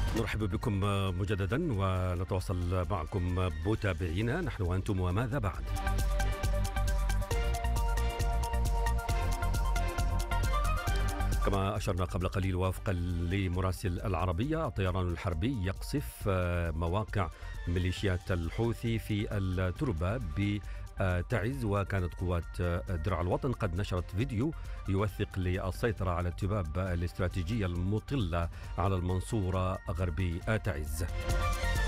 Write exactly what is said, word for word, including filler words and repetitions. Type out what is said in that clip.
نرحب بكم مجددا ونتواصل معكم متابعينا نحن وأنتم وماذا بعد. كما أشرنا قبل قليل وفقا لمراسل العربية، الطيران الحربي يقصف مواقع ميليشيات الحوثي في التربة بتعز، وكانت قوات درع الوطن قد نشرت فيديو يوثق للسيطرة على التباب الاستراتيجية المطلة على المنصورة غربي تعز.